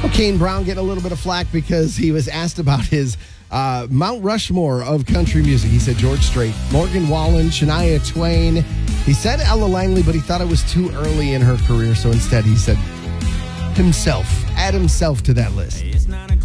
Kane Brown getting a little bit of flack because he was asked about his Mount Rushmore of country music. He said George Strait, Morgan Wallen, Shania Twain. He said Ella Langley, but he thought it was too early in her career, so instead he said himself. Add himself to that list.